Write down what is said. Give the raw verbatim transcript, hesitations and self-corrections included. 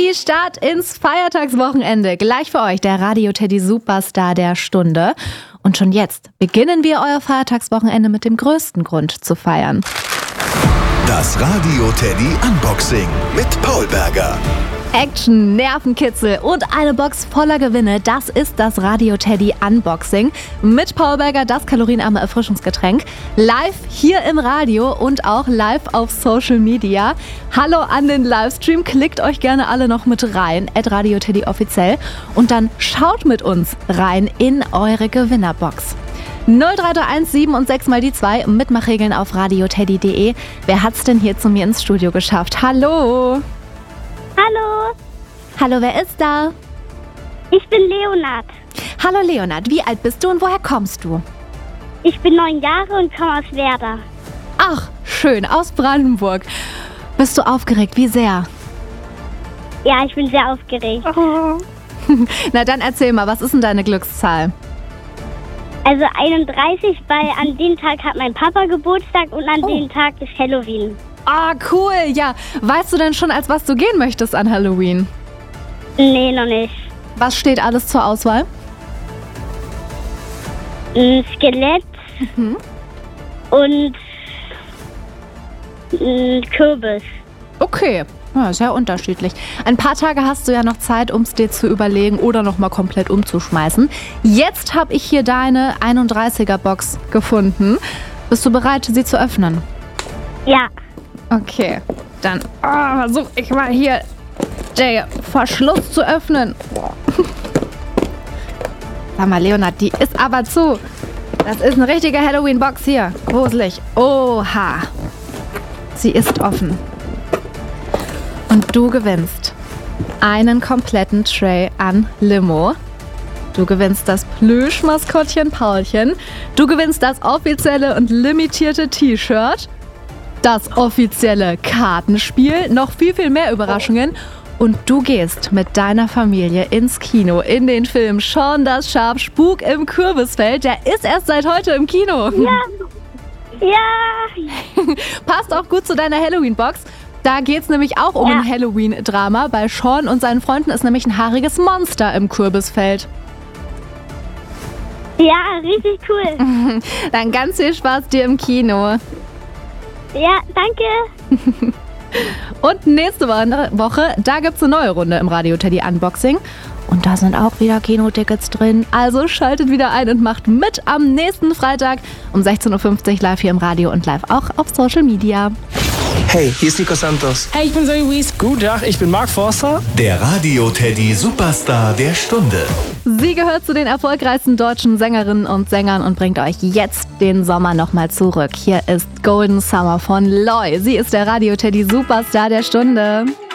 Die Start ins Feiertagswochenende. Gleich für euch der Radio Teddy Superstar der Stunde. Und schon jetzt beginnen wir euer Feiertagswochenende mit dem größten Grund zu feiern. Das Radio Teddy Unboxing mit Paul Berger. Action, Nervenkitzel und eine Box voller Gewinne. Das ist das Radio Teddy Unboxing. Mit Paul Berger, das kalorienarme Erfrischungsgetränk. Live hier im Radio und auch live auf Social Media. Hallo an den Livestream. Klickt euch gerne alle noch mit rein. at Radio Teddy offiziell. Und dann schaut mit uns rein in eure Gewinnerbox. null drei drei eins sieben und sechs mal die zwei. Mitmachregeln auf radioteddy punkt de. Wer hat's denn hier zu mir ins Studio geschafft? Hallo! Hallo, Hallo, wer ist da? ich bin Leonard. Hallo Leonard, wie alt bist du und woher kommst du? Ich bin neun Jahre und komme aus Werder. Ach, schön, aus Brandenburg. Bist du aufgeregt? Wie sehr? Ja, ich bin sehr aufgeregt. Na dann erzähl mal, was ist denn deine Glückszahl? Also einunddreißig, weil an dem Tag hat mein Papa Geburtstag und an Oh. dem Tag ist Halloween. Ah, cool, ja. Weißt du denn schon, als was du gehen möchtest an Halloween? Nee, noch nicht. Was steht alles zur Auswahl? Ein Skelett Mhm. und ein Kürbis. Okay, ja, sehr unterschiedlich. Ein paar Tage hast du ja noch Zeit, um es dir zu überlegen oder nochmal komplett umzuschmeißen. Jetzt habe ich hier deine einunddreißiger-Box gefunden. Bist du bereit, sie zu öffnen? Ja, Okay, dann oh, versuche ich mal hier den Verschluss zu öffnen. Sag mal, Leonard, die ist aber zu. Das ist eine richtige Halloween-Box hier. Gruselig. Oha. Sie ist offen. Und du gewinnst einen kompletten Tray an Limo. Du gewinnst das Plüschmaskottchen Paulchen. Du gewinnst das offizielle und limitierte T-Shirt. Das offizielle Kartenspiel, noch viel, viel mehr Überraschungen. Und du gehst mit deiner Familie ins Kino, in den Film Sean das Schaf, Spuk im Kürbisfeld. Der ist erst seit heute im Kino. ja, ja. Passt auch gut zu deiner Halloween-Box. Da geht es nämlich auch um Ja. ein Halloween-Drama. Bei Sean und seinen Freunden ist nämlich ein haariges Monster im Kürbisfeld. Ja, richtig cool. Dann ganz viel Spaß dir im Kino. Ja, danke. Und nächste Woche, da gibt es eine neue Runde im Radio Teddy Unboxing. Und da sind auch wieder Kinotickets drin. Also schaltet wieder ein und macht mit am nächsten Freitag um sechzehn Uhr fünfzig live hier im Radio und live auch auf Social Media. Hey, hier ist Nico Santos. Hey, ich bin Zoe Wies. Guten Tag, ich bin Mark Forster. Der Radio Teddy Superstar der Stunde. Sie gehört zu den erfolgreichsten deutschen Sängerinnen und Sängern und bringt euch jetzt den Sommer nochmal zurück. Hier ist Golden Summer von Loy. Sie ist der Radio Teddy Superstar der Stunde.